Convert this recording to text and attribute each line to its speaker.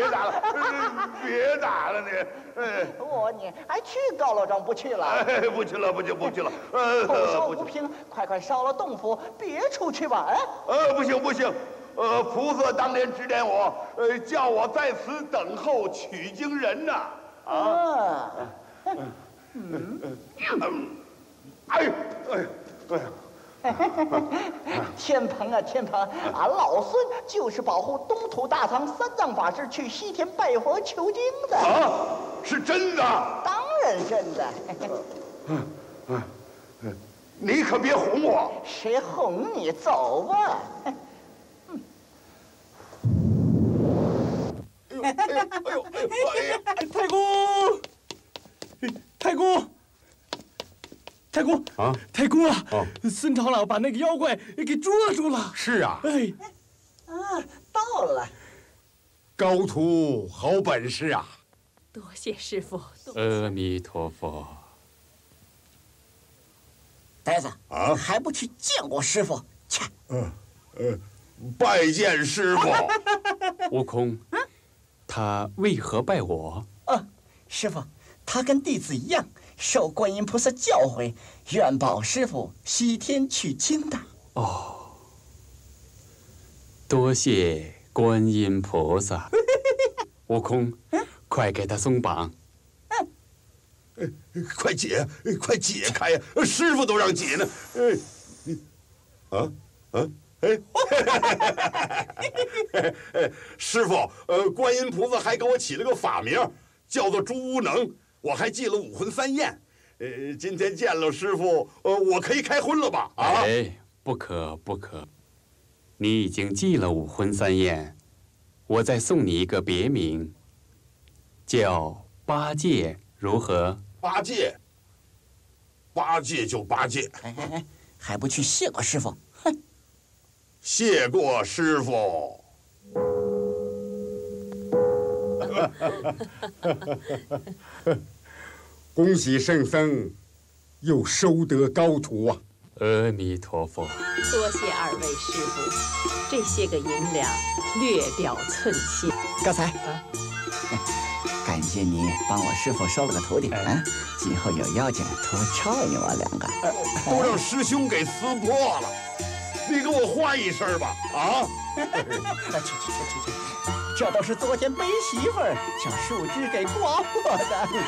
Speaker 1: 打了，别打了你！
Speaker 2: 你还去高老庄不去了？
Speaker 1: 哎，不去了。
Speaker 2: 口说无凭，快烧了洞府，别出去玩。
Speaker 1: 不行。菩萨当年指点我，叫我在此等候取经人呐。
Speaker 2: 天蓬啊天蓬，俺老孙就是保护东土大唐三藏法师去西天拜佛求经的。
Speaker 1: 是真的？
Speaker 2: 当然真的。
Speaker 1: 你可别哄我。
Speaker 2: 谁哄你？走吧。
Speaker 3: 太公啊！太公啊！孙长老把那个妖怪给捉住了。
Speaker 4: 是啊。
Speaker 2: 到了。
Speaker 4: 高徒好本事啊！
Speaker 5: 多谢师傅。
Speaker 6: 阿弥陀佛。
Speaker 2: 呆子还不去见过师傅？切！
Speaker 1: 拜见师傅。
Speaker 6: 悟空，他为何拜我？
Speaker 2: 师傅，他跟弟子一样，受观音菩萨教诲，愿保师傅西天取经的。
Speaker 6: 多谢观音菩萨。悟空，快给他松绑。
Speaker 1: 快解开呀！师傅都让解呢。师傅，观音菩萨还给我起了个法名，叫做朱无能，我还记了武魂三验。今天见了师傅，我可以开荤了吧？
Speaker 6: 不可，你已经记了武魂三验，我再送你一个别名，叫八戒，如何？
Speaker 1: 八戒就八戒。
Speaker 2: 还不去谢过师傅？
Speaker 1: 谢过师傅。
Speaker 4: 恭喜圣僧，又收得高徒啊！
Speaker 6: 阿弥陀佛。
Speaker 5: 多谢二位师傅，这些个银两略表寸心。
Speaker 2: 高才感谢你帮我师傅收了个徒弟今后有妖精多照应我两个。
Speaker 1: 都让师兄给撕破了，你给我换一身吧！
Speaker 2: 去，这都是昨天背媳妇儿叫树枝给刮破的。